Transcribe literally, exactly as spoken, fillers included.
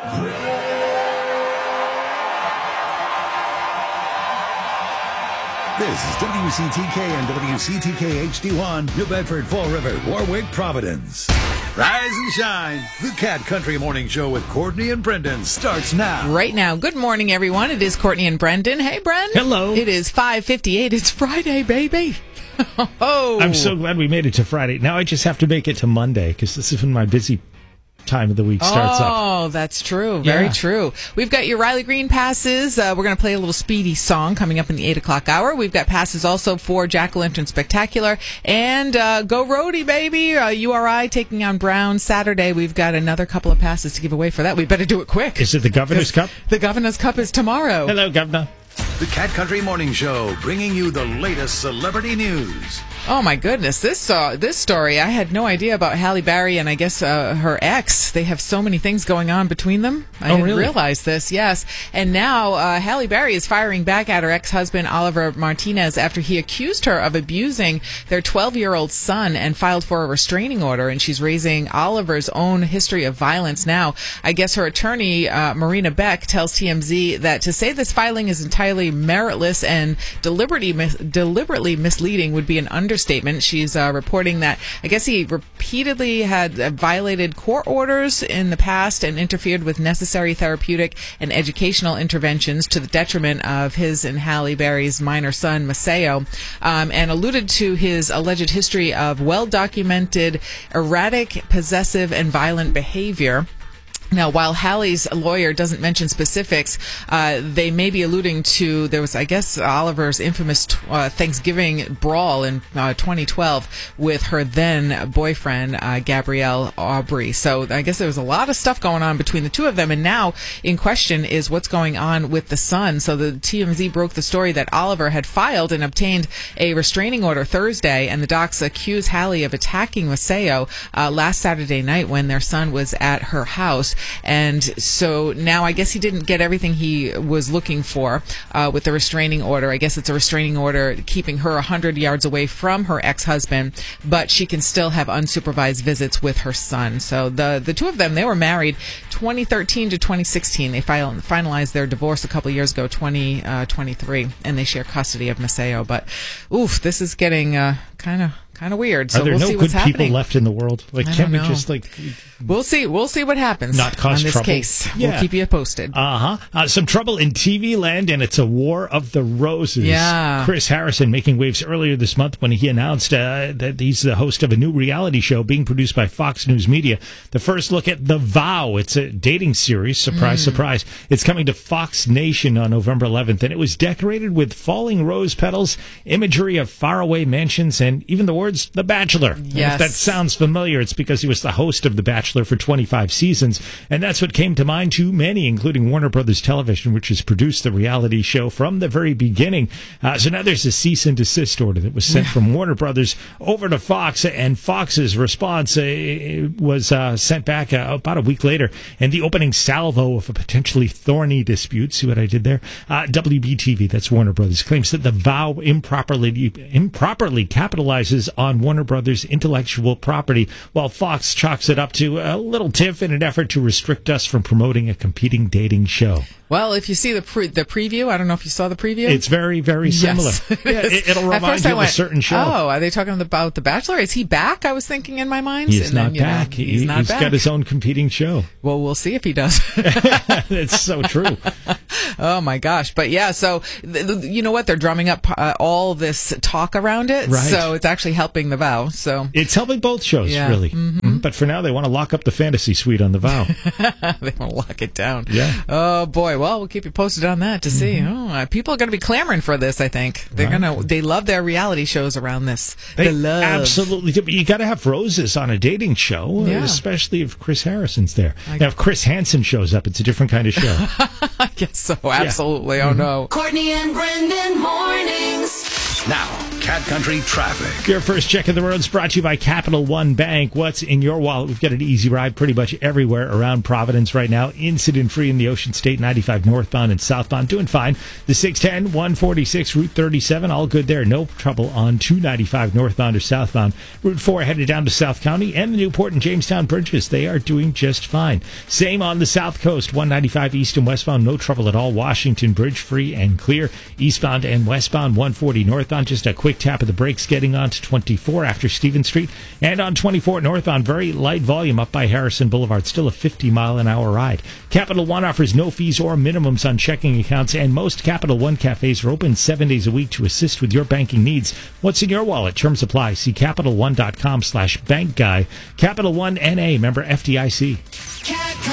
This is W C T K and W C T K H D one, New Bedford, Fall River, Warwick, Providence. Rise and shine. The Cat Country Morning Show with Courtney and Brendan starts now. Right now. Good morning, everyone. It is Courtney and Brendan. Hey, Bren. Hello. It is five fifty-eight. It's Friday, baby. Oh. I'm so glad we made it to Friday. Now I just have to make it to Monday because this is when my busy time of the week starts oh, up. Oh, that's true. Very yeah. true. We've got your Riley Green passes. Uh, we're going to play a little Speedy song coming up in the eight o'clock hour. We've got passes also for Jack-O-Lantern Spectacular. And uh, Go Roadie, baby. Uh, U R I taking on Brown Saturday. We've got another couple of passes to give away for that. We better do it quick. Is it the Governor's Cup? The Governor's Cup is tomorrow. Hello, Governor. The Cat Country Morning Show, bringing you the latest celebrity news. Oh, my goodness. This uh, this story, I had no idea about Halle Berry and I guess uh, her ex. They have so many things going on between them. I oh, didn't really? realize this, yes. And now uh, Halle Berry is firing back at her ex-husband, Oliver Martinez, after he accused her of abusing their twelve-year-old son and filed for a restraining order. And she's raising Oliver's own history of violence now. I guess her attorney, uh, Marina Beck, tells T M Z that to say this filing is entirely meritless and deliberately, mis- deliberately misleading would be an understatement. She's uh, reporting that I guess he repeatedly had uh, violated court orders in the past and interfered with necessary therapeutic and educational interventions to the detriment of his and Halle Berry's minor son, Maceo, um, and alluded to his alleged history of well-documented erratic, possessive, and violent behavior. Now, while Halle's lawyer doesn't mention specifics, uh, they may be alluding to, there was, I guess, Oliver's infamous uh, Thanksgiving brawl in uh, twenty twelve with her then boyfriend, uh, Gabrielle Aubry. So I guess there was a lot of stuff going on between the two of them. And now in question is what's going on with the son. So the T M Z broke the story that Oliver had filed and obtained a restraining order Thursday, and the docs accuse Halle of attacking Maceo uh, last Saturday night when their son was at her house. And so now I guess he didn't get everything he was looking for uh, with the restraining order. I guess it's a restraining order keeping her one hundred yards away from her ex-husband, but she can still have unsupervised visits with her son. So the the two of them, they were married twenty thirteen to twenty sixteen. They file, finalized their divorce a couple of years ago, twenty twenty-three, and they share custody of Maceo. But, oof, this is getting uh, kind of... kind of weird. So Are there we'll no see good what's people happening. left in the world? Like, I can't we don't know. just like We'll see. We'll see what happens not cause on this trouble? case. Yeah. We'll keep you posted. Uh-huh. Uh, some trouble in T V land, and it's a war of the roses. Yeah. Chris Harrison making waves earlier this month when he announced uh, that he's the host of a new reality show being produced by Fox News Media. The first look at The Vow. It's a dating series. Surprise, mm. surprise. It's coming to Fox Nation on November eleventh, and it was decorated with falling rose petals, imagery of faraway mansions, and even the words The Bachelor. Yes. If that sounds familiar, it's because he was the host of The Bachelor for twenty-five seasons, and that's what came to mind to many, including Warner Brothers Television, which has produced the reality show from the very beginning. Uh, so now there's a cease and desist order that was sent yeah. from Warner Brothers over to Fox, and Fox's response uh, was uh, sent back uh, about a week later, and the opening salvo of a potentially thorny dispute. See what I did there? Uh, W B T V, that's Warner Brothers, claims that The Vow improperly improperly capitalizes on Warner Brothers' intellectual property, while Fox chalks it up to a little tiff in an effort to restrict us from promoting a competing dating show. Well, if you see the pre- the preview, I don't know if you saw the preview. It's very, very similar. Yes. Yeah, it, it'll At remind first you I of went, a certain show. Oh, are they talking about The Bachelor? Is he back? I was thinking in my mind. He's and not then, you back. Know, he, he's not he's back. got his own competing show. Well, we'll see if he does. It's so true. Oh, my gosh. But, yeah, so, th- th- you know what? They're drumming up uh, all this talk around it. Right. So it's actually helping The Vow. So It's helping both shows, yeah. really. Mm-hmm. But for now, they want to lock up the fantasy suite on The Vow. They want to lock it down. Yeah. Oh, boy. Well, we'll keep you posted on that to see. Mm-hmm. Oh, uh, people are going to be clamoring for this, I think. They're Right. going to, they love their reality shows around this. They the love. absolutely do. But you got to have roses on a dating show, Yeah. especially if Chris Harrison's there. I Now, if Chris Hansen shows up, it's a different kind of show. I guess so. Absolutely. Yeah. Oh, no. Courtney and Brendan mornings. Now, Cat Country traffic. Your first check of the roads brought to you by Capital One Bank. What's in your wallet? We've got an easy ride pretty much everywhere around Providence right now. Incident-free in the Ocean State ninety-five northbound and southbound. Doing fine. The six ten, one forty-six, Route thirty-seven, all good there. No trouble on two ninety-five northbound or southbound. Route four headed down to South County, and the Newport and Jamestown bridges. They are doing just fine. Same on the South Coast. one ninety-five east and westbound. No trouble at all. Washington Bridge free and clear. Eastbound and westbound. one forty northbound. Just a quick tap of the brakes getting on to twenty-four after Stevens Street. And on twenty-four northbound, very light volume up by Harrison Boulevard. Still a fifty mile an hour ride. Capital One offers no fees or minimums on checking accounts, and most Capital One cafes are open seven days a week to assist with your banking needs. What's in your wallet? Terms apply. See Capital One dot com slash bank guy. Capital One N A, member F D I C.